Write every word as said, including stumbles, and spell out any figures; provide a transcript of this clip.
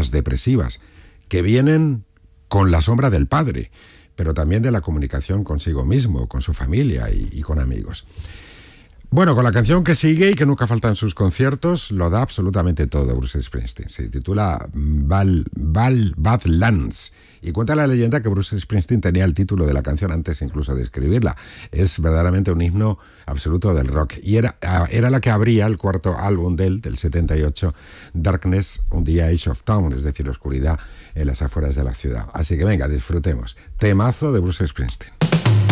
las depresivas, que vienen con la sombra del padre, pero también de la comunicación consigo mismo, con su familia y, y con amigos. Bueno, con la canción que sigue y que nunca falta en sus conciertos, lo da absolutamente todo Bruce Springsteen. Se titula Val, Val, Badlands y cuenta la leyenda que Bruce Springsteen tenía el título de la canción antes incluso de escribirla. Es verdaderamente un himno absoluto del rock y era, era la que abría el cuarto álbum de él, del setenta y ocho, Darkness on the Edge of Town, es decir, oscuridad en las afueras de la ciudad. Así que venga, disfrutemos. Temazo de Bruce Springsteen.